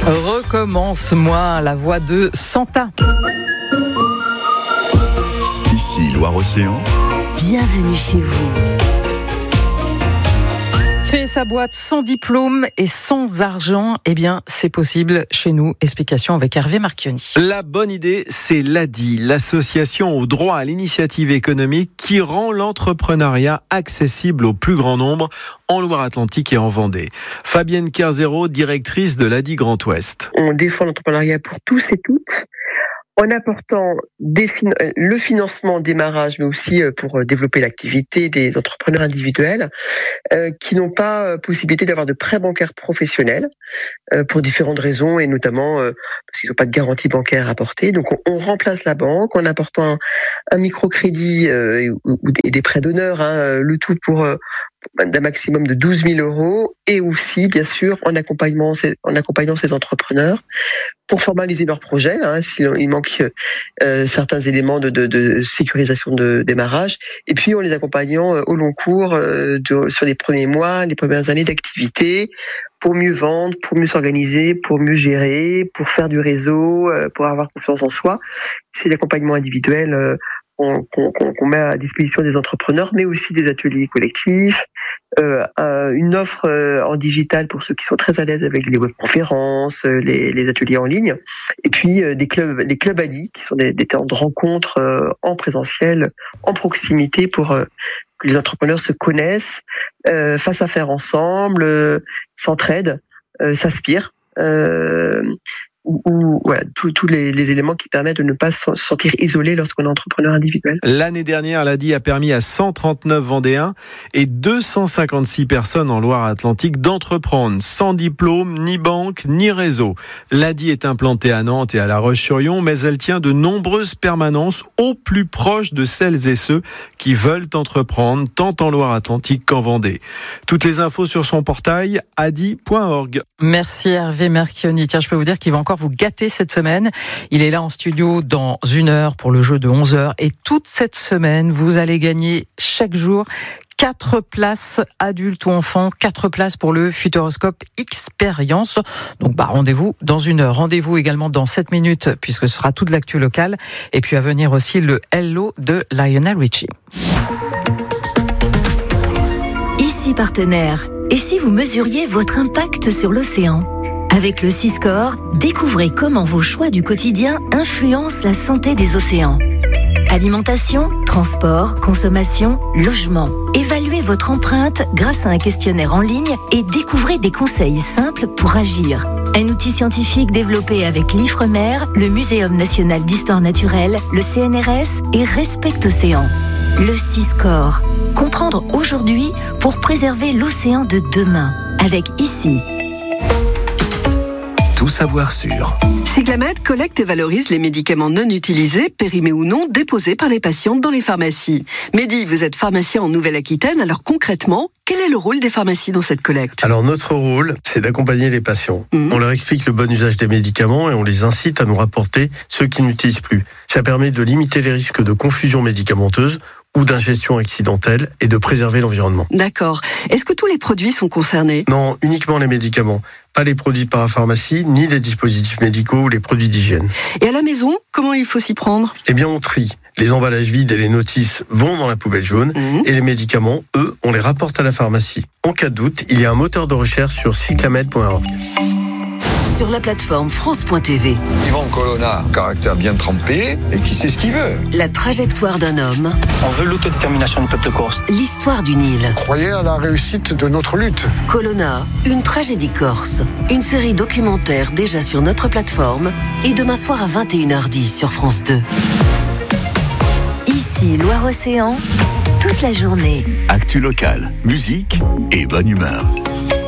Recommence-moi, la voix de Santa. Ici Loire-Océan. Bienvenue chez vous. Créer sa boîte sans diplôme et sans argent, eh bien, c'est possible chez nous. Explication avec Hervé Marchionni. La bonne idée, c'est l'ADI, l'association au droit à l'initiative économique qui rend l'entrepreneuriat accessible au plus grand nombre en Loire-Atlantique et en Vendée. Fabienne Kerzero, directrice de l'ADI Grand Ouest. On défend l'entrepreneuriat pour tous et toutes, en apportant le financement au démarrage, mais aussi pour développer l'activité des entrepreneurs individuels qui n'ont pas possibilité d'avoir de prêts bancaires professionnels pour différentes raisons, et notamment parce qu'ils n'ont pas de garantie bancaire à apporter. Donc on remplace la banque en apportant un microcrédit ou des prêts d'honneur, le tout pour d'un maximum de 12 000 euros, et aussi, bien sûr, en accompagnant ces entrepreneurs pour formaliser leur projet, s'il manque certains éléments de sécurisation de démarrage, et puis en les accompagnant au long cours sur les premiers mois, les premières années d'activité, pour mieux vendre, pour mieux s'organiser, pour mieux gérer, pour faire du réseau, pour avoir confiance en soi. C'est l'accompagnement individuel qu'on met à disposition des entrepreneurs, mais aussi des ateliers collectifs, une offre en digital pour ceux qui sont très à l'aise avec les webconférences, les ateliers en ligne, et puis les clubs ADI, qui sont des temps de rencontres en présentiel, en proximité, pour que les entrepreneurs se connaissent, fassent affaire ensemble, s'entraident, s'aspirent. Voilà, tous les éléments qui permettent de ne pas se sentir isolé lorsqu'on est entrepreneur individuel. L'année dernière, l'ADI a permis à 139 Vendéens et 256 personnes en Loire-Atlantique d'entreprendre sans diplôme, ni banque, ni réseau. L'ADI est implantée à Nantes et à La Roche-sur-Yon, mais elle tient de nombreuses permanences au plus proche de celles et ceux qui veulent entreprendre, tant en Loire-Atlantique qu'en Vendée. Toutes les infos sur son portail adi.org. Merci Hervé Marchionni. Tiens, je peux vous dire qu'il va encore vous gâter cette semaine. Il est là en studio dans 1 heure pour le jeu de 11h. Et toute cette semaine, vous allez gagner chaque jour 4 places adultes ou enfants, 4 places pour le Futuroscope Expérience. Donc rendez-vous dans 1 heure. Rendez-vous également dans 7 minutes, puisque ce sera toute l'actu locale. Et puis à venir aussi le Hello de Lionel Richie. Ici partenaire. Et si vous mesuriez votre impact sur l'océan ? Avec le Siscore, découvrez comment vos choix du quotidien influencent la santé des océans. Alimentation, transport, consommation, logement. Évaluez votre empreinte grâce à un questionnaire en ligne et découvrez des conseils simples pour agir. Un outil scientifique développé avec l'Ifremer, le Muséum national d'histoire naturelle, le CNRS et Respect Océan. Le Siscore. Comprendre aujourd'hui pour préserver l'océan de demain. Avec ICI. Tout savoir sur. Cyclamed collecte et valorise les médicaments non utilisés, périmés ou non, déposés par les patients dans les pharmacies. Mehdi, vous êtes pharmacien en Nouvelle-Aquitaine, alors concrètement, quel est le rôle des pharmacies dans cette collecte ? Alors notre rôle, c'est d'accompagner les patients. On leur explique le bon usage des médicaments et on les incite à nous rapporter ceux qui n'utilisent plus. Ça permet de limiter les risques de confusion médicamenteuse ou d'ingestion accidentelle et de préserver l'environnement. D'accord. Est-ce que tous les produits sont concernés ? Non, uniquement les médicaments. Pas les produits de parapharmacie, ni les dispositifs médicaux ou les produits d'hygiène. Et à la maison, comment il faut s'y prendre ? Eh bien, on trie. Les emballages vides et les notices vont dans la poubelle jaune et les médicaments, eux, on les rapporte à la pharmacie. En cas de doute, il y a un moteur de recherche sur cyclamed.org. Sur la plateforme France.tv. Yvan Colonna, caractère bien trempé et qui sait ce qu'il veut. La trajectoire d'un homme. On veut l'autodétermination du peuple corse. L'histoire d'une île. Croyez à la réussite de notre lutte. Colonna, une tragédie corse. Une série documentaire déjà sur notre plateforme et demain soir à 21h10 sur France 2. Ici Loire-Océan, toute la journée. Actu locale, musique et bonne humeur.